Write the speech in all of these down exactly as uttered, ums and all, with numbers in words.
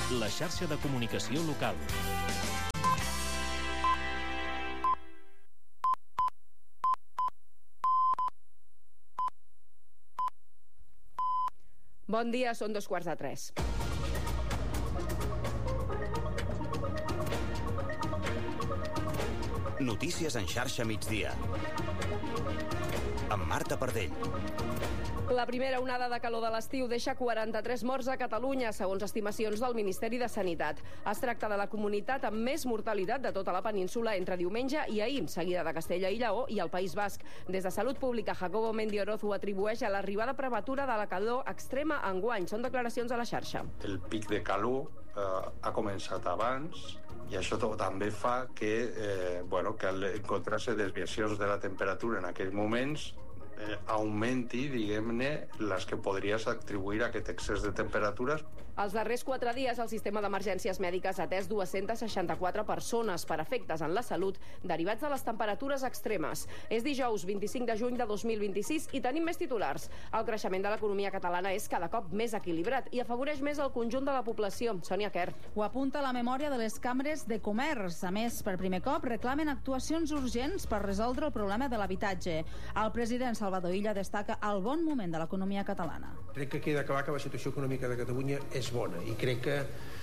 la xarxa de comunicació local. Bon dia, són dos quarts de tres. Notícies en xarxa migdia. Amb Marta Pardell. La primera onada de calor de l'estiu deixa quaranta-tres morts a Catalunya, segons estimacions del Ministeri de Sanitat. Es tracta de la comunitat amb més mortalitat de tota la península entre diumenge i ahir, seguida de Castella i Lleó i el País Basc. Des de Salut Pública, Jacobo Mendioroz ho atribueix a l'arribada prematura de la calor extrema enguany. Són declaracions a la xarxa. El pic de calor eh, ha començat abans i això també fa que, eh, bueno, que al encontrar-se desviacions de la temperatura en aquells moments Eh, augmenti, diguem-ne, les que podries atribuir a aquest excés de temperatures. Els darrers quatre dies, el sistema d'emergències mèdiques ha atès dues-centes seixanta-quatre persones per efectes en la salut derivats de les temperatures extremes. És dijous vint-i-cinc de juny de dos mil vint-i-sis i tenim més titulars. El creixement de l'economia catalana és cada cop més equilibrat i afavoreix més el conjunt de la població. Sònia Quer. Ho apunta la memòria de les cambres de comerç. A més, per primer cop, reclamen actuacions urgents per resoldre el problema de l'habitatge. El president Salvador Illa destaca el bon moment de l'economia catalana. Crec que queda clar que la situació econòmica de Catalunya és bona i crec que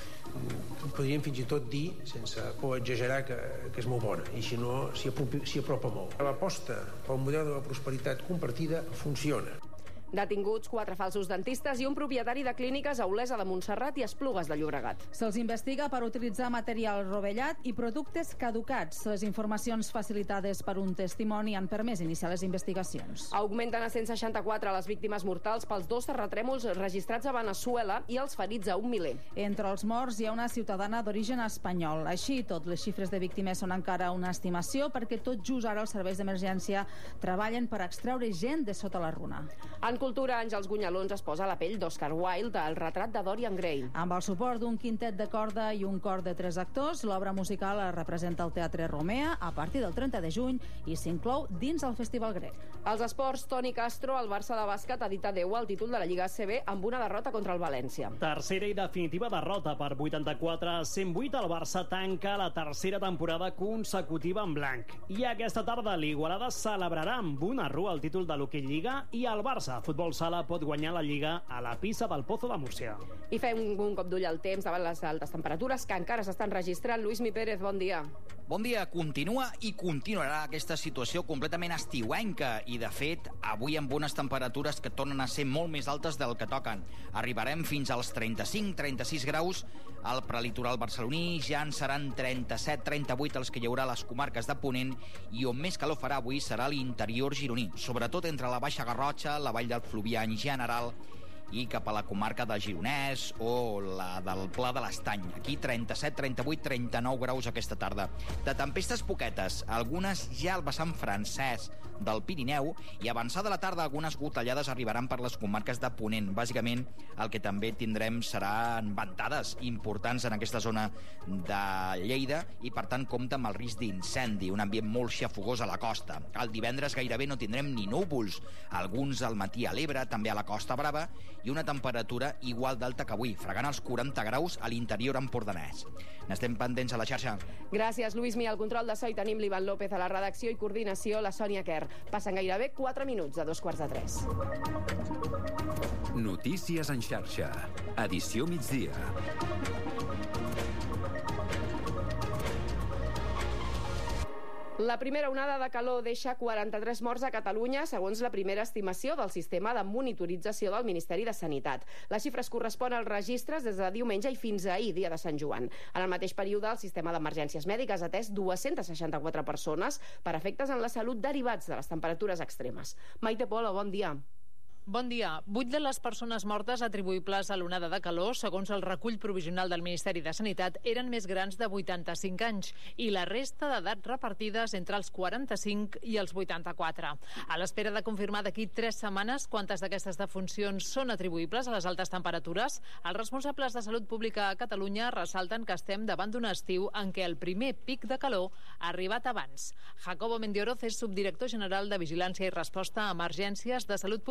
podríem fins i tot dir, sense por exagerar, que, que és molt bona i si no s'hi apropa, s'hi apropa molt. L'aposta pel model de la prosperitat compartida funciona. Detinguts quatre falsos dentistes i un propietari de clíniques a Olesa de Montserrat i Esplugues de Llobregat. Se'ls investiga per utilitzar material rovellat i productes caducats. Les informacions facilitades per un testimoni han permès iniciar les investigacions. Augmenten a cent seixanta-quatre les víctimes mortals pels dos terratrèmols registrats a Veneçuela i els ferits a un miler. Entre els morts hi ha una ciutadana d'origen espanyol. Així tot, les xifres de víctimes són encara una estimació perquè tot just ara els serveis d'emergència treballen per extreure gent de sota la runa. En cultura, Àngels Gunyalons es posa a la pell d'Oscar Wilde, el retrat de Dorian Gray. Amb el suport d'un quintet de corda i un cor de tres actors, l'obra musical es representa al Teatre Romea a partir del trenta de juny i s'inclou dins el Festival Grec. Als esports, Toni Castro, el Barça de bàsquet, ha dit adeu al títol de la Lliga A C B amb una derrota contra el València. Tercera i definitiva derrota per vuitanta-quatre a cent vuit. El Barça tanca la tercera temporada consecutiva en blanc. I aquesta tarda l'Igualada celebrarà amb una rua el títol de l'Hockey Lliga i el Barça Futbol Sala pot guanyar la Lliga a la pista del Pozo de Múrcia. I fem un, un cop d'ull al temps davant les altes temperatures que encara s'estan registrant. Lluís Mi Pérez, bon dia. Bon dia. Continua i continuarà aquesta situació completament estiuenca i, de fet, avui amb unes temperatures que tornen a ser molt més altes del que toquen. Arribarem fins als trenta-cinc trenta-sis graus al prelitoral barceloní, ja en seran trenta-set trenta-vuit els que hi haurà a les comarques de Ponent i on més calor farà avui serà l'interior gironí, sobretot entre la Baixa Garrotxa, la Vall del Fluvià en general i cap a la comarca del Gironès o la del Pla de l'Estany. Aquí trenta-set, trenta-vuit, trenta-nou graus aquesta tarda. De tempestes poquetes, algunes ja al vessant francès del Pirineu i avançada la tarda algunes gotellades arribaran per les comarques de Ponent. Bàsicament el que també tindrem seran ventades importants en aquesta zona de Lleida i per tant compta amb el risc d'incendi, un ambient molt xafogós a la costa. El divendres gairebé no tindrem ni núvols, alguns al matí a l'Ebre, també a la Costa Brava, i una temperatura igual d'alta que avui, fregant els quaranta graus a l'interior empordanès. N'estem pendents a la xarxa. Gràcies, Lluís Mi. Al control de so hi tenim l'Ivan López, a la redacció i coordinació la Sònia Quer. Passen gairebé quatre minuts de dos quarts de tres. Notícies en xarxa. Edició migdia. La primera onada de calor deixa quaranta-tres morts a Catalunya, segons la primera estimació del sistema de monitorització del Ministeri de Sanitat. Les xifres corresponen als registres des de diumenge i fins a ahir, dia de Sant Joan. En el mateix període, el sistema d'emergències mèdiques ha atès dues-centes seixanta-quatre persones per efectes en la salut derivats de les temperatures extremes. Maite Polo, bon dia. Bon dia. Vuit de les persones mortes atribuïbles a l'onada de calor, segons el recull provisional del Ministeri de Sanitat, eren més grans de vuitanta-cinc anys i la resta d'edats repartides entre els quaranta-cinc i els vuitanta-quatre. A l'espera de confirmar d'aquí tres setmanes quantes d'aquestes defuncions són atribuïbles a les altes temperatures, els responsables de Salut Pública a Catalunya ressalten que estem davant d'un estiu en què el primer pic de calor ha arribat abans. Jacobo Mendioroz és subdirector general de Vigilància i Resposta a Emergències de Salut Pública.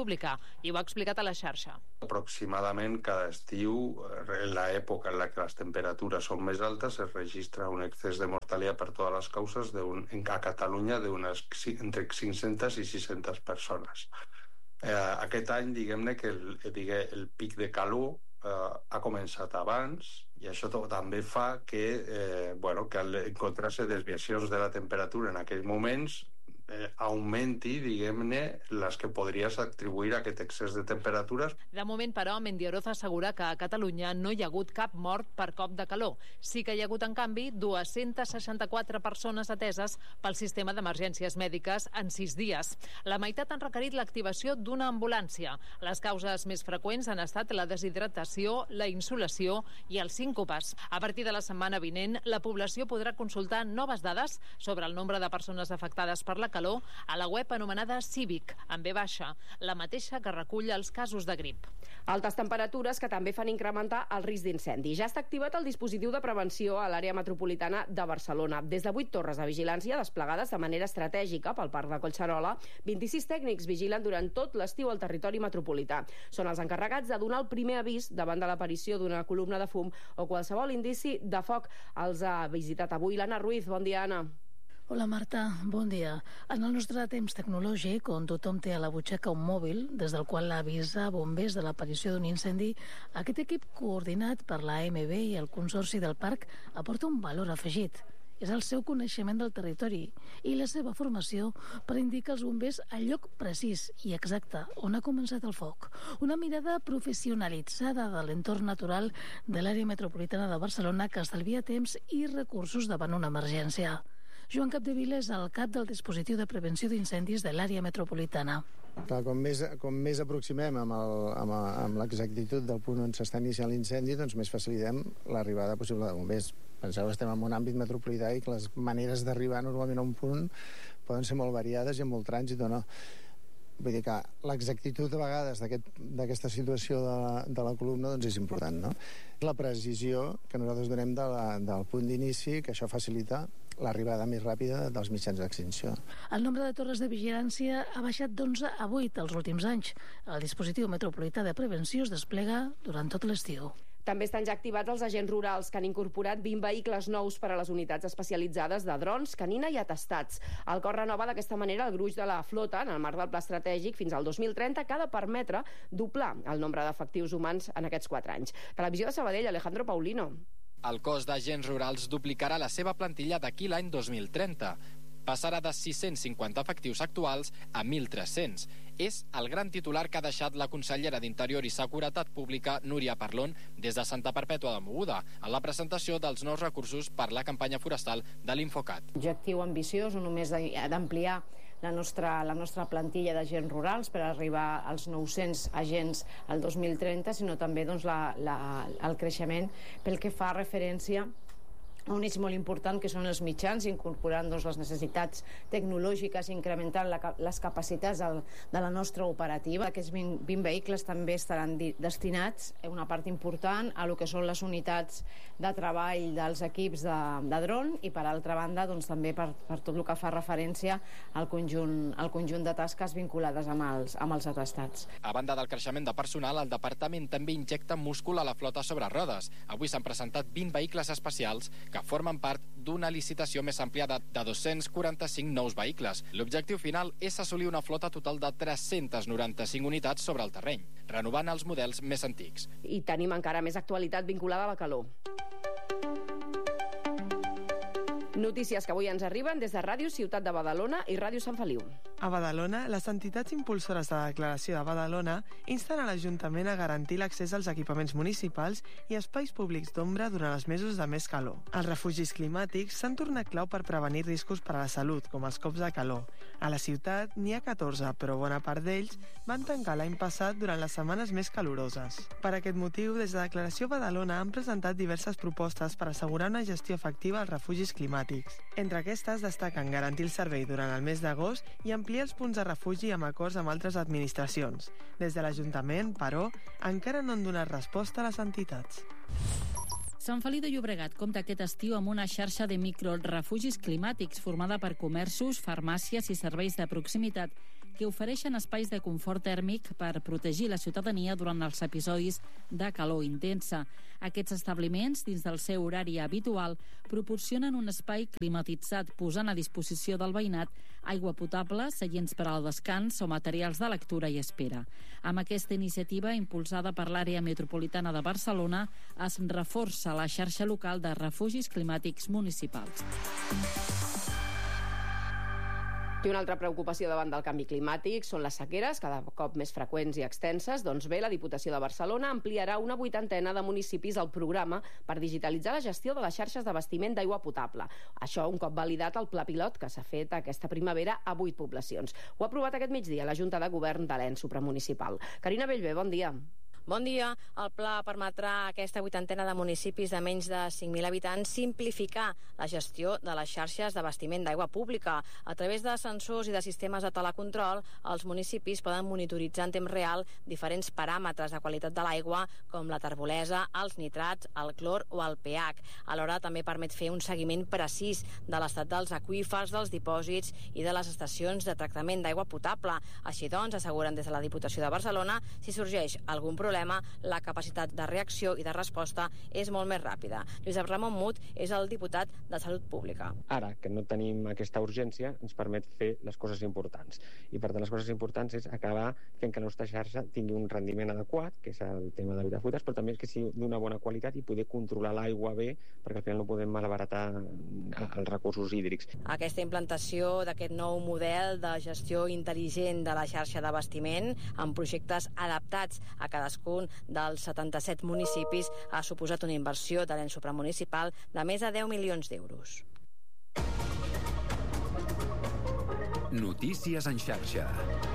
i ho ha explicat a la xarxa. Aproximadament cada estiu, en l'època en la que les temperatures són més altes, es registra un excés de mortalitat per totes les causes un, a Catalunya d'unes entre cinc-centes i sis-centes persones. Eh, aquest any, diguem-ne que el, digue, el pic de calor eh, ha començat abans i això també fa que, eh, bueno, que al encontrar-se desviacions de la temperatura en aquells moments eh, augmenti, diguem-ne, les que podries atribuir a aquest excés de temperatures. De moment, però, Mendioroz assegura que a Catalunya no hi ha hagut cap mort per cop de calor. Sí que hi ha hagut, en canvi, dues-centes seixanta-quatre persones ateses pel sistema d'emergències mèdiques en sis dies. La meitat han requerit l'activació d'una ambulància. Les causes més freqüents han estat la deshidratació, la insolació i els síncopes. A partir de la setmana vinent, la població podrà consultar noves dades sobre el nombre de persones afectades per la calor a la web anomenada Cívic, amb B baixa, la mateixa que recull els casos de grip. Altes temperatures que també fan incrementar el risc d'incendi. Ja està activat el dispositiu de prevenció a l'àrea metropolitana de Barcelona. Des de vuit torres de vigilància desplegades de manera estratègica pel Parc de Collserola, vint-i-sis tècnics vigilen durant tot l'estiu al territori metropolità. Són els encarregats de donar el primer avís davant de l'aparició d'una columna de fum o qualsevol indici de foc. Els ha visitat avui l'Anna Ruiz. Bon dia, Anna. Hola Marta, bon dia. En el nostre temps tecnològic, on tothom té a la butxaca un mòbil, des del qual avisa bombers de l'aparició d'un incendi, aquest equip coordinat per l'A M B i el Consorci del Parc aporta un valor afegit. És el seu coneixement del territori i la seva formació per indicar als bombers el lloc precís i exacte on ha començat el foc. Una mirada professionalitzada de l'entorn natural de l'àrea metropolitana de Barcelona que estalvia temps i recursos davant una emergència. Joan Capdevila és el cap del dispositiu de prevenció d'incendis de l'àrea metropolitana. Clar, com més, com més aproximem amb, el, amb, amb l'exactitud del punt on s'està iniciant l'incendi, doncs més facilitem l'arribada possible de bombers. Penseu que estem en un àmbit metropolità i que les maneres d'arribar normalment a un punt poden ser molt variades i amb molt trànsit o no. Vull dir que l'exactitud a vegades d'aquesta aquest, situació de la, de la columna doncs és important, no? La precisió que nosaltres donem de la, del punt d'inici, que això facilita l'arribada més ràpida dels mitjans d'extinció. El nombre de torres de vigilància ha baixat d'onze a vuit els últims anys. El dispositiu metropolità de prevenció es desplega durant tot l'estiu. També estan ja activats els agents rurals, que han incorporat vint vehicles nous per a les unitats especialitzades de drons, canina i atestats. El cos renova d'aquesta manera el gruix de la flota en el marc del pla estratègic fins al dos mil trenta, que ha de permetre doblar el nombre d'efectius humans en aquests quatre anys. Televisió de Sabadell, Alejandro Paulino. El cos d'agents rurals duplicarà la seva plantilla d'aquí l'any dos mil trenta. Passarà de sis-cents cinquanta efectius actuals a mil tres-cents. És el gran titular que ha deixat la consellera d'Interior i Seguretat Pública, Núria Parlon, des de Santa Perpètua de Mogoda, en la presentació dels nous recursos per la campanya forestal de l'Infocat. Objectiu ambiciós, no només d'ampliar la nostra, la nostra plantilla d'agents rurals per arribar als nou-cents agents al dos mil trenta, sinó també doncs, la, la, el creixement pel que fa referència a un eix molt important que són els mitjans, incorporant doncs, les necessitats tecnològiques, incrementant la, les capacitats del, de la nostra operativa. Aquests vint, vint vehicles també estaran di, destinats, una part important, a lo que són les unitats de treball dels equips de, de dron i, per altra banda, doncs, també per, per tot el que fa referència al conjunt, al conjunt de tasques vinculades amb els, amb els atestats. A banda del creixement de personal, el departament també injecta múscul a la flota sobre rodes. Avui s'han presentat vint vehicles especials que formen part d'una licitació més àmplia de, de dos-cents quaranta-cinc nous vehicles. L'objectiu final és assolir una flota total de tres-centes noranta-cinc unitats sobre el terreny, renovant els models més antics. I tenim encara més actualitat vinculada a la calor. Notícies que avui ens arriben des de Ràdio Ciutat de Badalona i Ràdio Sant Feliu. A Badalona, les entitats impulsores de la declaració de Badalona insten a l'Ajuntament a garantir l'accés als equipaments municipals i espais públics d'ombra durant els mesos de més calor. Els refugis climàtics s'han tornat clau per prevenir riscos per a la salut, com els cops de calor. A la ciutat n'hi ha catorze, però bona part d'ells van tancar l'any passat durant les setmanes més caloroses. Per aquest motiu, des de Declaració Badalona han presentat diverses propostes per assegurar una gestió efectiva als refugis climàtics. Entre aquestes destaquen garantir el servei durant el mes d'agost i ampliar els punts de refugi amb acords amb altres administracions. Des de l'Ajuntament, però, encara no han donat resposta a les entitats. Sant Feliu de Llobregat compta aquest estiu amb una xarxa de microrefugis climàtics formada per comerços, farmàcies i serveis de proximitat que ofereixen espais de confort tèrmic per protegir la ciutadania durant els episodis de calor intensa. Aquests establiments, dins del seu horari habitual, proporcionen un espai climatitzat, posant a disposició del veïnat aigua potable, seients per al descans o materials de lectura i espera. Amb aquesta iniciativa, impulsada per l'àrea metropolitana de Barcelona, es reforça la xarxa local de refugis climàtics municipals. I una altra preocupació davant del canvi climàtic són les sequeres, cada cop més freqüents i extenses. Doncs bé, la Diputació de Barcelona ampliarà una vuitantena de municipis al programa per digitalitzar la gestió de les xarxes d'abastiment d'aigua potable. Això un cop validat el pla pilot que s'ha fet aquesta primavera a vuit poblacions. Ho ha aprovat aquest migdia la Junta de Govern de l'Ens supramunicipal. Carina Bellver, bon dia. Bon dia. El pla permetrà a aquesta vuitantena de municipis de menys de cinc mil habitants simplificar la gestió de les xarxes d'abastiment d'aigua pública. A través de sensors i de sistemes de telecontrol, els municipis poden monitoritzar en temps real diferents paràmetres de qualitat de l'aigua, com la terbolesa, els nitrats, el clor o el pH. Alhora també permet fer un seguiment precís de l'estat dels aqüífers, dels dipòsits i de les estacions de tractament d'aigua potable. Així doncs, asseguren des de la Diputació de Barcelona, si sorgeix algun problema, la capacitat de reacció i de resposta és molt més ràpida. Josep Ramon Mut és el diputat de Salut Pública. Ara, que no tenim aquesta urgència, ens permet fer les coses importants. I per tant, les coses importants és acabar fent que la nostra xarxa tingui un rendiment adequat, que és el tema de l'habitatge, però també és que sigui d'una bona qualitat i poder controlar l'aigua bé, perquè al final no podem malbaratar els recursos hídrics. Aquesta implantació d'aquest nou model de gestió intel·ligent de la xarxa d'abastiment amb projectes adaptats a cadascun dels setanta-set municipis ha suposat una inversió de l'ens supramunicipal de més de deu milions d'euros. Notícies en xarxa.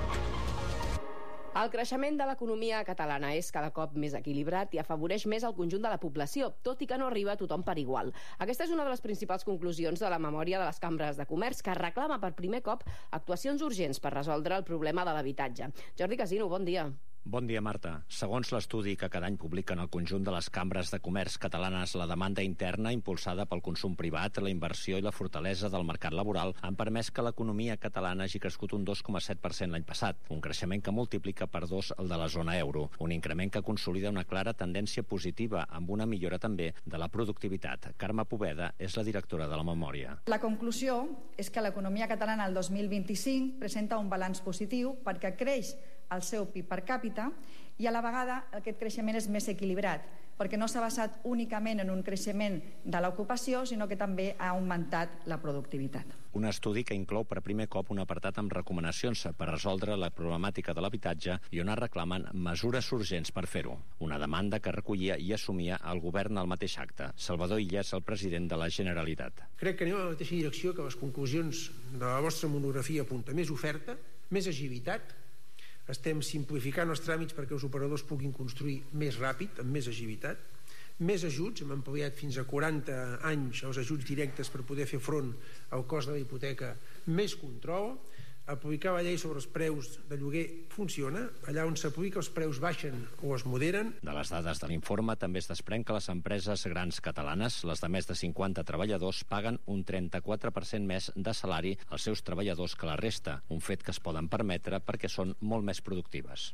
El creixement de l'economia catalana és cada cop més equilibrat i afavoreix més el conjunt de la població, tot i que no arriba a tothom per igual. Aquesta és una de les principals conclusions de la memòria de les cambres de comerç, que reclama per primer cop actuacions urgents per resoldre el problema de l'habitatge. Jordi Casino, bon dia. Bon dia, Marta. Segons l'estudi que cada any publiquen el conjunt de les cambres de comerç catalanes, la demanda interna impulsada pel consum privat, la inversió i la fortalesa del mercat laboral han permès que l'economia catalana hagi crescut un dos coma set per cent l'any passat, un creixement que multiplica per dos el de la zona euro, un increment que consolida una clara tendència positiva amb una millora també de la productivitat. Carme Poveda és la directora de la memòria. La conclusió és que l'economia catalana el dos mil vint-i-cinc presenta un balanç positiu perquè creix el seu P I B per càpita i a la vegada aquest creixement és més equilibrat perquè no s'ha basat únicament en un creixement de l'ocupació, sinó que també ha augmentat la productivitat. Un estudi que inclou per primer cop un apartat amb recomanacions per resoldre la problemàtica de l'habitatge i on es reclamen mesures urgents per fer-ho. Una demanda que recollia i assumia el govern al mateix acte. Salvador Illa és el president de la Generalitat. Crec que anem a la mateixa direcció que les conclusions de la vostra monografia apunta. Més oferta, més agilitat. Estem simplificant els tràmits perquè els operadors puguin construir més ràpid, amb més agilitat, més ajuts, hem ampliat fins a quaranta anys els ajuts directes per poder fer front al cost de la hipoteca, més control, aplicar la llei sobre els preus de lloguer funciona, allà on s'aplica els preus baixen o es moderen. De les dades de l'informe també es desprèn que les empreses grans catalanes, les de més de cinquanta treballadors, paguen un trenta-quatre per cent més de salari als seus treballadors que la resta, un fet que es poden permetre perquè són molt més productives.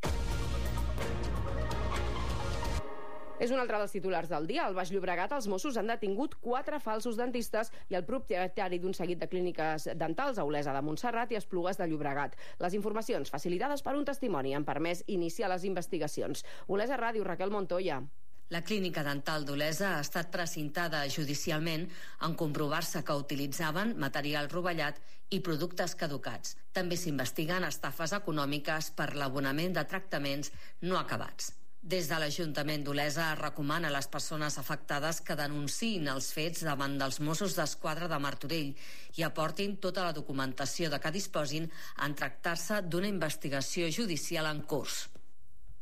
És un altre dels titulars del dia. Al Baix Llobregat els Mossos han detingut quatre falsos dentistes i el propietari d'un seguit de clíniques dentals a Olesa de Montserrat i Esplugues de Llobregat. Les informacions facilitades per un testimoni han permès iniciar les investigacions. Olesa Ràdio, Raquel Montoya. La clínica dental d'Olesa ha estat precintada judicialment en comprovar-se que utilitzaven material rovellat i productes caducats. També s'investiguen estafes econòmiques per l'abonament de tractaments no acabats. Des de l'Ajuntament d'Olesa es recomana a les persones afectades que denunciïn els fets davant dels Mossos d'Esquadra de Martorell i aportin tota la documentació de què disposin en tractar-se d'una investigació judicial en curs.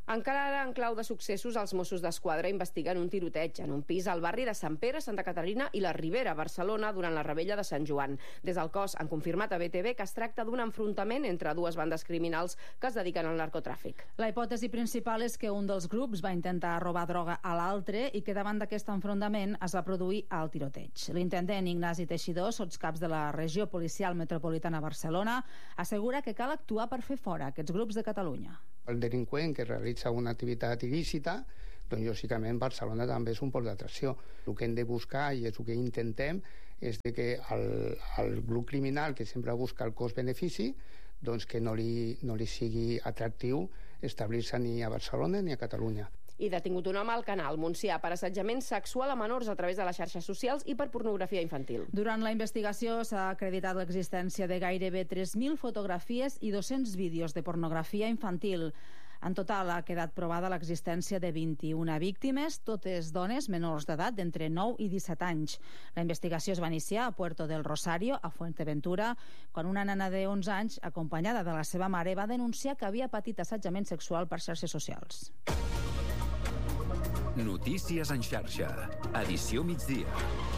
Encara ara, en clau de successos, els Mossos d'Esquadra investiguen un tiroteig en un pis al barri de Sant Pere, Santa Caterina i la Ribera, Barcelona, durant la revetlla de Sant Joan. Des del cos han confirmat a B T V que es tracta d'un enfrontament entre dues bandes criminals que es dediquen al narcotràfic. La hipòtesi principal és que un dels grups va intentar robar droga a l'altre i que davant d'aquest enfrontament es va produir el tiroteig. L'intendent Ignasi Teixidor, sotscaps de la regió policial metropolitana Barcelona, assegura que cal actuar per fer fora aquests grups de Catalunya. El delinqüent que realitza una activitat il·lícita, doncs lògicament Barcelona també és un port d'atracció. El que hem de buscar, i és el que intentem, és de que el, el grup criminal que sempre busca el cost-benefici, doncs que no li, no li sigui atractiu establir-se ni a Barcelona ni a Catalunya. I detingut un home al Canal, Montsià, per assetjament sexual a menors a través de les xarxes socials i per pornografia infantil. Durant la investigació s'ha acreditat l'existència de gairebé tres mil fotografies i dos-cents vídeos de pornografia infantil. En total ha quedat provada l'existència de vint-i-una víctimes, totes dones menors d'edat d'entre nou i disset anys. La investigació es va iniciar a Puerto del Rosario, a Fuerteventura, quan una nena de onze anys, acompanyada de la seva mare, va denunciar que havia patit assetjament sexual per xarxes socials. Notícies en xarxa. Edició migdia.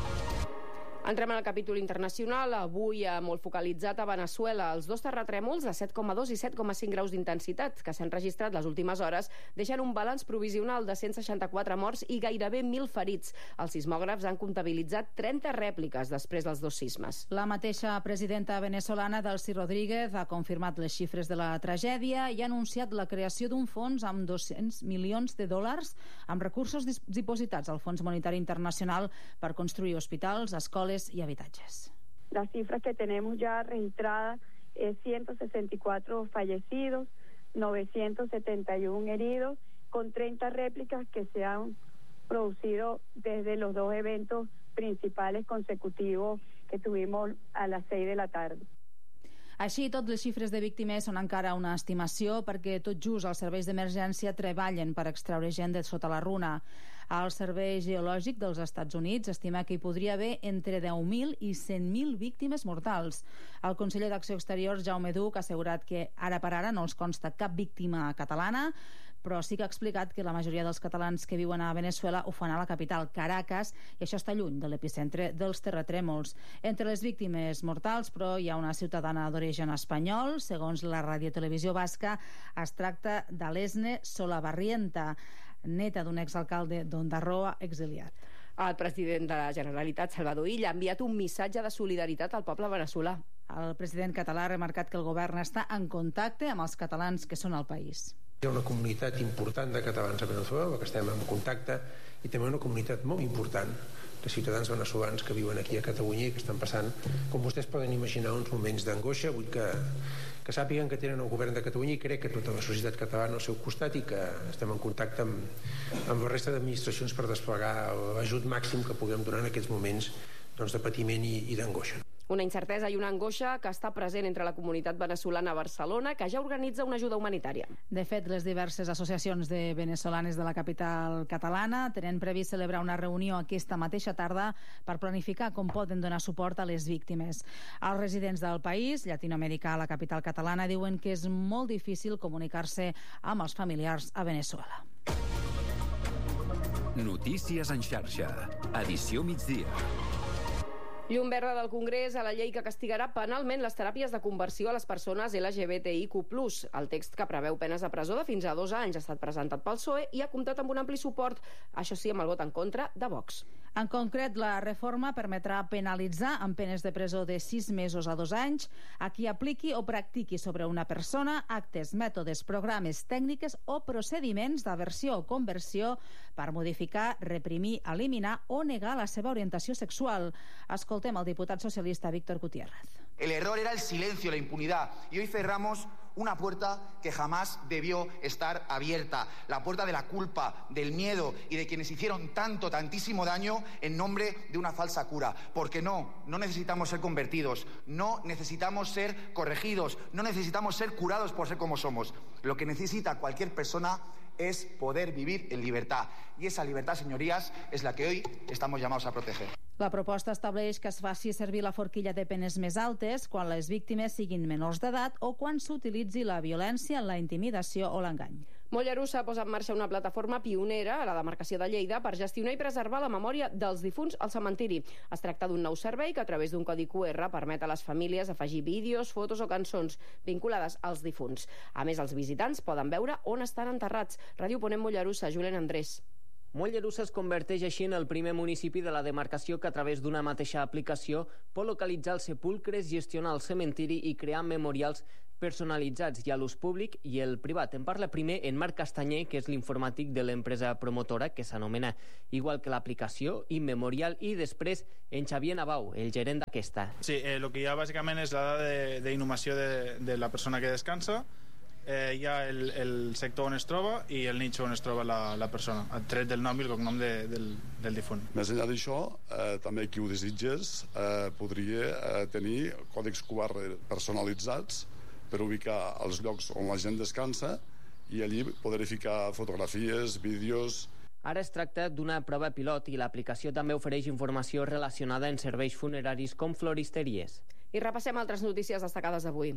Entrem al capítol internacional, avui molt focalitzat a Veneçuela. Els dos terratrèmols de set coma dos i set coma cinc graus d'intensitat que s'han registrat les últimes hores deixen un balanç provisional de cent seixanta-quatre morts i gairebé mil ferits. Els sismògrafs han comptabilitzat trenta rèpliques després dels dos sismes. La mateixa presidenta venezolana, Delcy Rodríguez, ha confirmat les xifres de la tragèdia i ha anunciat la creació d'un fons amb dos-cents milions de dòlars amb recursos dipositats al Fons Monetari Internacional per construir hospitals, escoles y habitatges. Las cifras que tenemos ya registradas es ciento sesenta y cuatro fallecidos, novecientos setenta y uno heridos, con treinta réplicas que se han producido desde los dos eventos principales consecutivos que tuvimos a las seis de la tarde. Així i tot, les xifres de víctimes són encara una estimació perquè tot just els serveis d'emergència treballen per extreure gent de sota la runa. El Servei Geològic dels Estats Units estima que hi podria haver entre deu mil i cent mil víctimes mortals. El conseller d'Acció Exterior, Jaume Duch, ha assegurat que ara per ara no els consta cap víctima catalana, però sí que ha explicat que la majoria dels catalans que viuen a Veneçuela ho fan a la capital, Caracas, i això està lluny de l'epicentre dels terratrèmols. Entre les víctimes mortals, però, hi ha una ciutadana d'origen espanyol. Segons la radiotelevisió basca, es tracta d'Alesne Solabarrienta, neta d'un exalcalde d'Ondarroa exiliat. El president de la Generalitat, Salvador Illa, ha enviat un missatge de solidaritat al poble veneçolà. El president català ha remarcat que el govern està en contacte amb els catalans que són al país. Hi ha una comunitat important de catalans a Veneçuela, que estem en contacte, i també una comunitat molt important de ciutadans veneçolans que viuen aquí a Catalunya i que estan passant, com vostès poden imaginar, uns moments d'angoixa. Vull que, que sàpiguen que tenen el govern de Catalunya i crec que tota la societat catalana al seu costat i que estem en contacte amb, amb la resta d'administracions per desplegar l'ajut màxim que puguem donar en aquests moments doncs, de patiment i, i d'angoixa. Una incertesa i una angoixa que està present entre la comunitat veneçolana a Barcelona, que ja organitza una ajuda humanitària. De fet, les diverses associacions de venezolanes de la capital catalana tenen previst celebrar una reunió aquesta mateixa tarda per planificar com poden donar suport a les víctimes. Els residents del país llatinoamericà a la capital catalana diuen que és molt difícil comunicar-se amb els familiars a Veneçuela. Notícies en xarxa. Edició migdia. Llum verda del Congrés a la llei que castigarà penalment les teràpies de conversió a les persones L G B T I Q plus. El text, que preveu penes de presó de fins a dos anys, ha estat presentat pel P S O E i ha comptat amb un ampli suport, això sí, amb el vot en contra de Vox. En concret, la reforma permetrà penalitzar amb penes de presó de sis mesos a dos anys a qui apliqui o practiqui sobre una persona actes, mètodes, programes, tècniques o procediments d'aversió o conversió per modificar, reprimir, eliminar o negar la seva orientació sexual. Escoltem el diputat socialista Víctor Gutiérrez. El error era el silencio, la impunidad, y hoy cerramos una puerta que jamás debió estar abierta, la puerta de la culpa, del miedo y de quienes hicieron tanto, tantísimo daño en nombre de una falsa cura. Porque no, no necesitamos ser convertidos, no necesitamos ser corregidos, no necesitamos ser curados por ser como somos. Lo que necesita cualquier persona es poder vivir en libertad. Y esa libertad, señorías, es la que hoy estamos llamados a proteger. La proposta estableix que es faci servir la forquilla de penes més altes quan les víctimes siguin menors d'edat o quan s'utilitzi la violència, la intimidació o l'engany. Mollerussa posa en marxa una plataforma pionera a la demarcació de Lleida per gestionar i preservar la memòria dels difunts al cementiri. Es tracta d'un nou servei que a través d'un codi Q R permet a les famílies afegir vídeos, fotos o cançons vinculades als difunts. A més, els visitants poden veure on estan enterrats. Ràdio Ponent Mollerussa, Julen Andrés. Mollerussa es converteix així en el primer municipi de la demarcació que a través d'una mateixa aplicació pot localitzar els sepulcres, gestionar el cementiri i crear memorials personalitzats i a l'ús públic i el privat. En parla primer en Marc Castanyer, que és l'informàtic de l'empresa promotora, que s'anomena igual que l'aplicació, Immemorial, i després en Xavier Navau, el gerent d'aquesta. Sí, eh, el que hi ha bàsicament és la dada d'inhumació de, de la persona que descansa, eh, hi ha el, el sector on es troba i el nicho on es troba la, la persona, el tret del nom i el cognom de, del, del difunt. Més enllà d'això, eh, també qui ho desitges eh, podria eh, tenir còdecs Q R personalitzats per ubicar els llocs on la gent descansa i allí poder ficar fotografies, vídeos. Ara es tracta d'una prova pilot i l'aplicació també ofereix informació relacionada en serveis funeraris com floristeries. I repassem altres notícies destacades d'avui.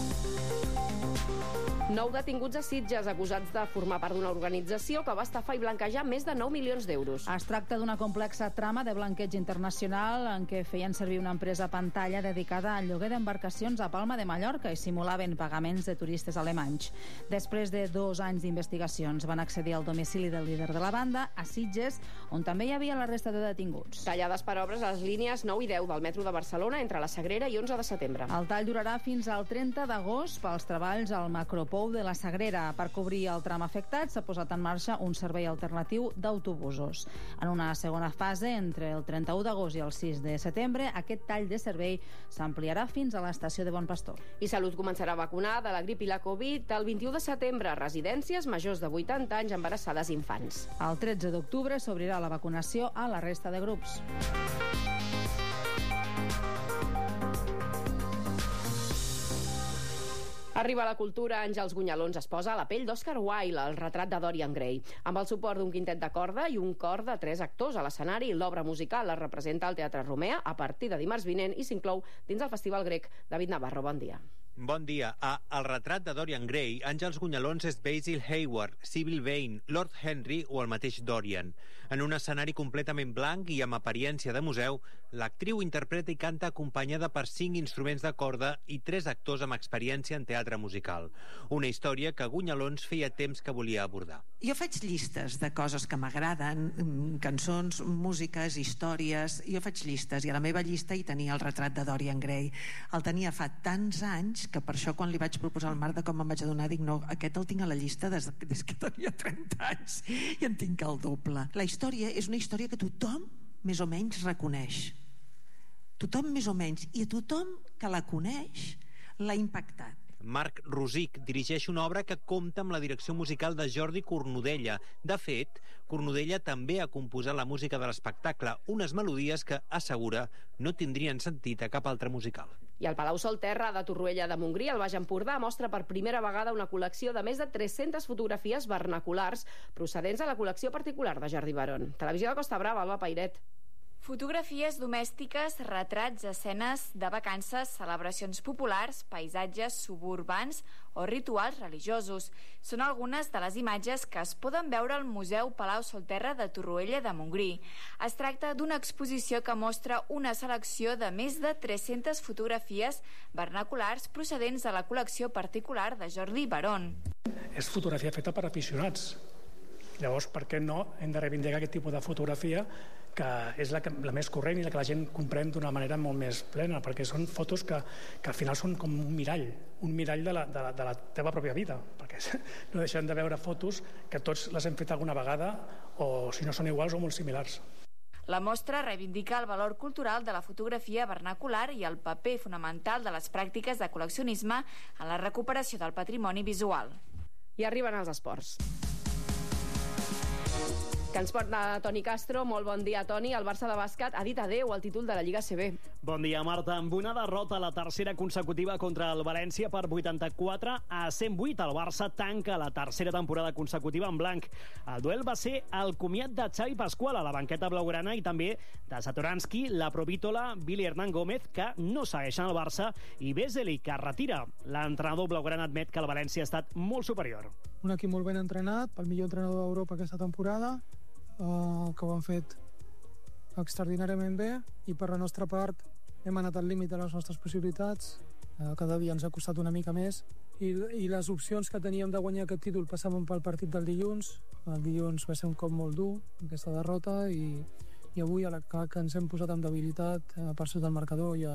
Nou detinguts a Sitges acusats de formar part d'una organització que va estafar i blanquejar més de nou milions d'euros. Es tracta d'una complexa trama de blanqueig internacional en què feien servir una empresa pantalla dedicada al lloguer d'embarcacions a Palma de Mallorca i simulaven pagaments de turistes alemanys. Després de dos anys d'investigacions van accedir al domicili del líder de la banda, a Sitges, on també hi havia la resta de detinguts. Tallades per obres a les línies nou i deu del metro de Barcelona entre la Sagrera i onze de setembre. El tall durarà fins al trenta d'agost pels treballs al macropou de la Sagrera. Per cobrir el tram afectat s'ha posat en marxa un servei alternatiu d'autobusos. En una segona fase, entre el trenta-u d'agost i el sis de setembre, aquest tall de servei s'ampliarà fins a l'estació de Bon Pastor. I Salut començarà a vacunar de la grip i la Covid el vint-i-u de setembre a residències majors de vuitanta anys, embarassades i infants. El tretze d'octubre s'obrirà la vacunació a la resta de grups. Arriba a la cultura, Àngels Gunyalons es posa a la pell d'Oscar Wilde, el retrat de Dorian Gray. Amb el suport d'un quintet de corda i un cor de tres actors a l'escenari, l'obra musical es representa al Teatre Romea a partir de dimarts vinent i s'inclou dins el Festival Grec. David Navarro, bon dia. Bon dia. A El retrat de Dorian Gray, Àngels Gunyalons és Basil Hayward, Sybil Vane, Lord Henry o el mateix Dorian. En un escenari completament blanc i amb apariència de museu, l'actriu interpreta i canta acompanyada per cinc instruments de corda i tres actors amb experiència en teatre musical. Una història que Gunyalons feia temps que volia abordar. Jo faig llistes de coses que m'agraden, cançons, músiques, històries. Jo faig llistes i a la meva llista hi tenia el retrat de Dorian Gray. El tenia fa tants anys que per això quan li vaig proposar al Marc de com em vaig adonar, dic, no, aquest el tinc a la llista des, des que tenia trenta anys i en tinc el doble. La història és una història que tothom més o menys reconeix. Tothom més o menys, i a tothom que la coneix l'ha impactat. Marc Rosic dirigeix una obra que compta amb la direcció musical de Jordi Cornudella. De fet, Cornudella també ha composat la música de l'espectacle, unes melodies que, assegura, no tindrien sentit a cap altre musical. I el Palau Solterra de Torroella de Montgrí, al Baix Empordà, mostra per primera vegada una col·lecció de més de tres-centes fotografies vernaculars procedents de la col·lecció particular de Jordi Barón. Televisió de Costa Brava, Alba Pairet. Fotografies domèstiques, retrats, escenes de vacances, celebracions populars, paisatges suburbans o rituals religiosos. Són algunes de les imatges que es poden veure al Museu Palau Solterra de Torroella de Montgrí. Es tracta d'una exposició que mostra una selecció de més de tres-centes fotografies vernaculars procedents de la col·lecció particular de Jordi Barón. És fotografia feta per aficionats. Llavors, per què no hem de reivindicar aquest tipus de fotografia que és la, que, la més corrent i la que la gent comprèn d'una manera molt més plena, perquè són fotos que, que al final són com un mirall, un mirall de la, de la, de la teva pròpia vida, perquè no deixem de veure fotos que tots les hem fet alguna vegada o si no són iguals o molt similars. La mostra reivindica el valor cultural de la fotografia vernacular i el paper fonamental de les pràctiques de col·leccionisme en la recuperació del patrimoni visual. I arriben els esports. Que ens porta Toni Castro. Molt bon dia, Toni. El Barça de bàsquet ha dit adeu al títol de la Lliga A C B. Bon dia, Marta. Amb una derrota, la tercera consecutiva contra el València per vuitanta-quatre a cent vuit, el Barça tanca la tercera temporada consecutiva en blanc. El duel va ser el comiat de Xavi Pascual a la banqueta blaugrana i també de Satoranski, la Provítola, Billy Hernán Gómez, que no segueixen el Barça, i Vesely, que es retira. L'entrenador blaugrana admet que el València ha estat molt superior. Un equip molt ben entrenat, pel millor entrenador d'Europa aquesta temporada, eh, que ho han fet extraordinàriament bé, i per la nostra part hem anat al límit de les nostres possibilitats. Eh, cada dia ens ha costat una mica més i, i les opcions que teníem de guanyar aquest títol passaven pel partit del dilluns. El dilluns va ser un cop molt dur, aquesta derrota, i, i avui a la que, que ens hem posat amb debilitat eh, per sota del marcador ja,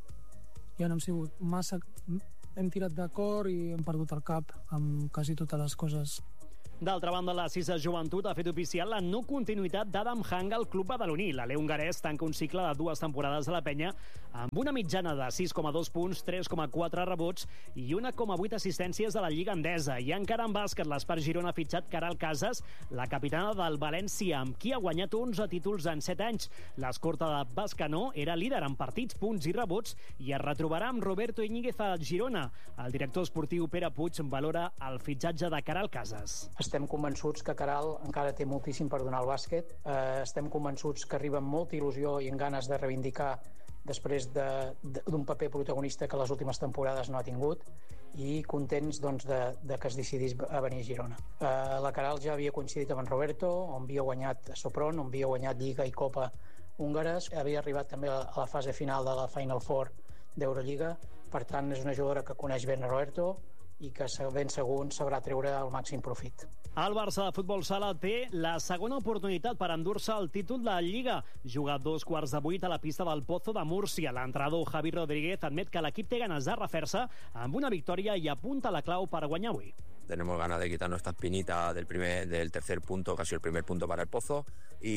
ja no hem sigut massa... hem tirat d'acord i hem perdut el cap amb quasi totes les coses. D'altra banda, la Cisa Joventut ha fet oficial la no continuïtat d'Adam Hanga al club badaloní. L'alè hongarès tanca un cicle de dues temporades de la penya amb una mitjana de sis coma dos punts, tres coma quatre rebots i una coma vuit assistències de la Lliga Endesa. I encara en bàsquet, l'Espart Girona ha fitxat Caral Casas, la capitana del València, amb qui ha guanyat onze títols en set anys. L'escorta de Bascanó era líder en partits, punts i rebots i es retrobarà amb Roberto Íñiguez a Girona. El director esportiu Pere Puig valora el fitxatge de Caral Casas. Estem convençuts que Caral encara té moltíssim per donar al bàsquet. Eh, estem convençuts que arriba amb molta il·lusió i amb ganes de reivindicar després d'un de, de, paper protagonista que les últimes temporades no ha tingut, i contents doncs, de, de que es decidís a venir a Girona. Eh, la Caral ja havia coincidit amb en Roberto, on havia guanyat a Sopron, on havia guanyat Lliga i Copa húngares, havia arribat també a la fase final de la Final Four d'Eurolliga. Per tant, és una jugadora que coneix ben a Roberto i que ben segur sabrà treure el màxim profit. El Barça de futbol sala té la segona oportunitat per endur-se el títol de la Lliga. Juga dos quarts de vuit a la pista del Pozo de Múrcia. L'entrenador Javi Rodríguez admet que l'equip té ganes de refer-se amb una victòria i apunta la clau per guanyar avui. Tenemos ganas de quitarnos esta espinita del primer, del tercer punto, casi el primer punto para el Pozo,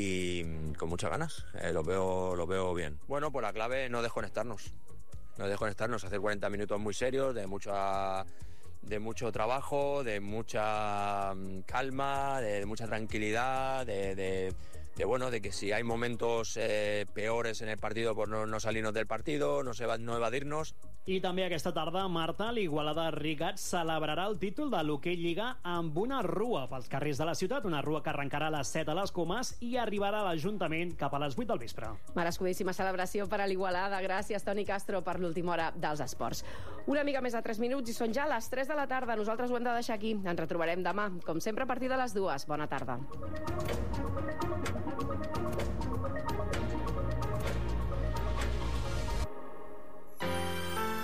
y con muchas ganas. Eh, lo veo, lo veo bien. Bueno, pues la clave es no desconectarnos. No desconectarnos, hacer cuarenta minutos muy serios, de mucha... de mucho trabajo, de mucha calma, de mucha tranquilidad, de, de, de bueno, de que si hay momentos eh, peores en el partido, pues no, no salirnos del partido, no, se va, no evadirnos. I també aquesta tarda, Marta, l'Igualada Rigat celebrarà el títol de l'Hockey Lliga amb una rua pels carrers de la ciutat, una rua que arrencarà a les set a les Comes i arribarà a l'Ajuntament cap a les vuit del vespre. Merescudíssima celebració per a l'Igualada. Gràcies, Toni Castro, per l'última hora dels esports. Una mica més de tres minuts i són ja les tres de la tarda. Nosaltres ho hem de deixar aquí. Ens retrobarem demà, com sempre, a partir de les dues. Bona tarda.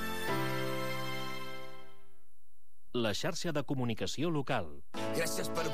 La xarxa de comunicació local. Gràcies per